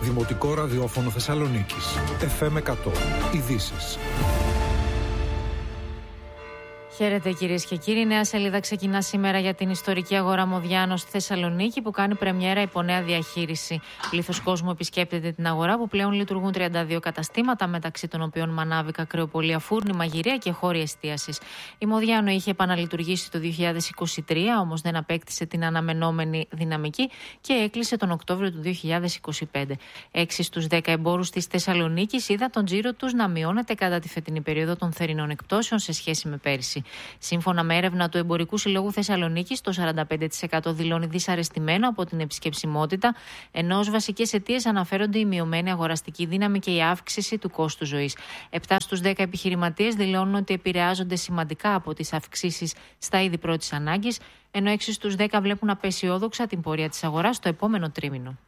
Δημοτικό ραδιόφωνο Θεσσαλονίκης. FM 100. Ειδήσεις. Χαίρετε κυρίες και κύριοι. Νέα σελίδα ξεκινά σήμερα για την ιστορική αγορά Μοδιάνο στη Θεσσαλονίκη, που κάνει πρεμιέρα υπό νέα διαχείριση. Πλήθος κόσμου επισκέπτεται την αγορά, που πλέον λειτουργούν 32 καταστήματα, μεταξύ των οποίων μανάβικα, κρεοπολία, φούρνη, μαγειρία και χώροι εστίασης. Η Μοδιάνο είχε επαναλειτουργήσει το 2023, όμως δεν απέκτησε την αναμενόμενη δυναμική και έκλεισε τον Οκτώβριο του 2025. 6 στους 10 εμπόρους της Θεσσαλονίκης είδαν τον τζίρο τους να μειώνεται κατά τη φετινή περίοδο των θερινών εκπτώσεων σε σχέση με πέρυσι. Σύμφωνα με έρευνα του Εμπορικού Συλλόγου Θεσσαλονίκης, το 45% δηλώνει δυσαρεστημένο από την επισκεψιμότητα, ενώ ως βασικές αιτίες αναφέρονται η μειωμένη αγοραστική δύναμη και η αύξηση του κόστου ζωής. 7 στους 10 επιχειρηματίες δηλώνουν ότι επηρεάζονται σημαντικά από τις αυξήσεις στα είδη πρώτης ανάγκης, ενώ 6 στους 10 βλέπουν απαισιόδοξα την πορεία της αγοράς στο επόμενο τρίμηνο.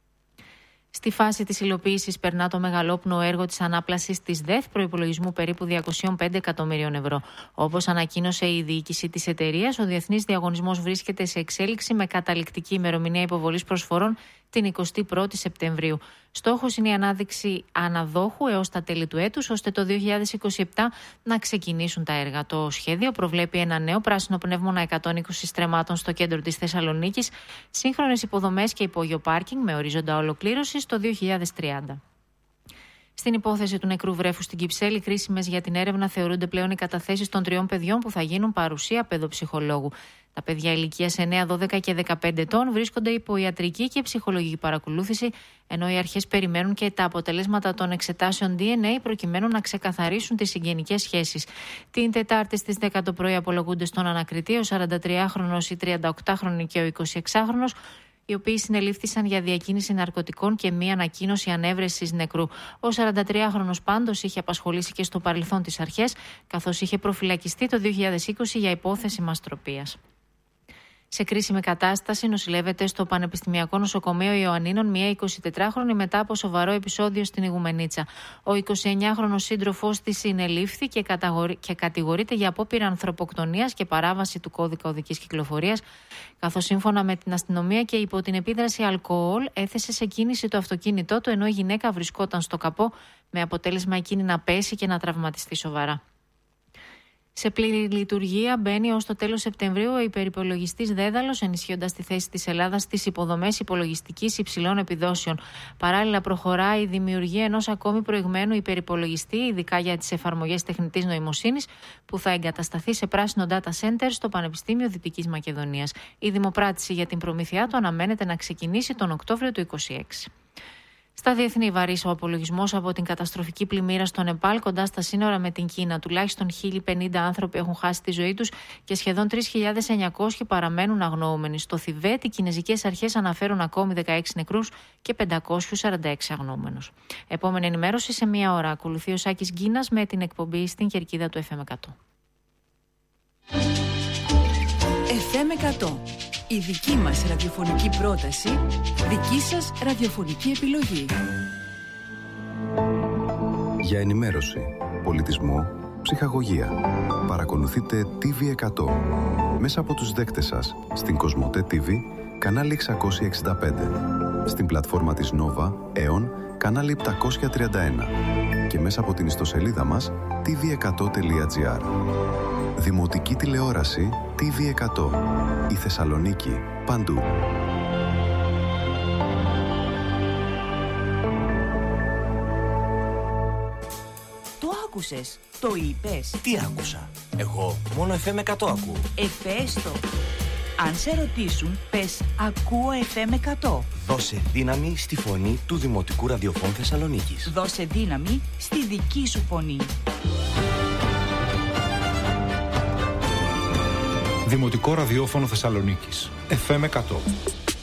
Στη φάση της υλοποίησης περνά το μεγαλόπνοο έργο της ανάπλασης της ΔΕΘ προϋπολογισμού περίπου 205 εκατομμύριων ευρώ. Όπως ανακοίνωσε η διοίκηση της εταιρείας, ο διεθνής διαγωνισμός βρίσκεται σε εξέλιξη με καταληκτική ημερομηνία υποβολής προσφορών την 21η Σεπτεμβρίου. Στόχος είναι η ανάδειξη αναδόχου έως τα τέλη του έτους, ώστε το 2027 να ξεκινήσουν τα έργα. Το σχέδιο προβλέπει ένα νέο πράσινο πνεύμονα 120 στρεμμάτων στο κέντρο της Θεσσαλονίκης, σύγχρονες υποδομές και υπόγειο πάρκινγκ με ορίζοντα ολοκλήρωση το 2030. Στην υπόθεση του νεκρού βρέφου στην Κυψέλη, κρίσιμες για την έρευνα θεωρούνται πλέον οι καταθέσεις των 3 παιδιών που θα γίνουν παρουσία παιδοψυχολόγου. Τα παιδιά ηλικίας 9, 12 και 15 ετών βρίσκονται υπό ιατρική και ψυχολογική παρακολούθηση, ενώ οι αρχές περιμένουν και τα αποτελέσματα των εξετάσεων DNA προκειμένου να ξεκαθαρίσουν τις συγγενικές σχέσεις. Την Τετάρτη στις 10 το πρωί απολογούνται στον ανακριτή ο 43χρονος, η 38χρονη και ο 26χρονος, οι οποίοι συνελήφθησαν για διακίνηση ναρκωτικών και μία ανακοίνωση ανέβρεσης νεκρού. Ο 43χρονος πάντως είχε απασχολήσει και στο παρελθόν τις αρχές, καθώς είχε προφυλακιστεί το 2020 για υπόθεση μαστροπίας. Σε κρίσιμη κατάσταση νοσηλεύεται στο Πανεπιστημιακό Νοσοκομείο Ιωαννίνων μία 24χρονη μετά από σοβαρό επεισόδιο στην Ιγουμενίτσα. Ο 29χρονος σύντροφός της συνελήφθη και κατηγορείται για απόπειρα ανθρωποκτονίας και παράβαση του κώδικα οδικής κυκλοφορίας, καθώς σύμφωνα με την αστυνομία και υπό την επίδραση αλκοόλ έθεσε σε κίνηση το αυτοκίνητό του, ενώ η γυναίκα βρισκόταν στο καπό, με αποτέλεσμα εκείνη να πέσει και να τραυματιστεί σοβαρά. Σε πλήρη λειτουργία μπαίνει ως το τέλος Σεπτεμβρίου ο υπερυπολογιστής Δέδαλος, ενισχύοντας τη θέση της Ελλάδας στις υποδομές υπολογιστικής υψηλών επιδόσεων. Παράλληλα, προχωράει η δημιουργία ενός ακόμη προηγμένου υπερυπολογιστή, ειδικά για τις εφαρμογές τεχνητής νοημοσύνης, που θα εγκατασταθεί σε πράσινο data center στο Πανεπιστήμιο Δυτικής Μακεδονίας. Η δημοπράτηση για την προμήθειά του αναμένεται να ξεκινήσει τον Οκτώβριο του 2026. Στα διεθνή, βαρύς ο απολογισμός από την καταστροφική πλημμύρα στο Νεπάλ κοντά στα σύνορα με την Κίνα. Τουλάχιστον 1.050 άνθρωποι έχουν χάσει τη ζωή τους και σχεδόν 3.900 παραμένουν αγνοούμενοι. Στο Θιβέτ, οι κινεζικές αρχές αναφέρουν ακόμη 16 νεκρούς και 546 αγνοούμενους. Επόμενη ενημέρωση σε 1 ώρα. Ακολουθεί ο Σάκης Γκίνας με την εκπομπή στην κερκίδα του FM 100. FM 100. Η δική μας ραδιοφωνική πρόταση, δική σας ραδιοφωνική επιλογή. Για ενημέρωση, πολιτισμό, ψυχαγωγία. Παρακολουθείτε TV100 μέσα από τους δέκτες σας στην Κοσμοτέ TV, κανάλι 665, στην πλατφόρμα της Nova, Aeon, κανάλι 731 και μέσα από την ιστοσελίδα μας tv100.gr. Δημοτική τηλεόραση TV100. Η Θεσσαλονίκη. Παντού. Το άκουσες. Το είπες. Τι άκουσα? Εγώ μόνο FM 100 ακούω. Πες το. Αν σε ρωτήσουν, πες ακούω FM 100. Δώσε δύναμη στη φωνή του Δημοτικού Ραδιοφώνου Θεσσαλονίκης. Δώσε δύναμη στη δική σου φωνή. Δημοτικό ραδιόφωνο Θεσσαλονίκης. FM 100.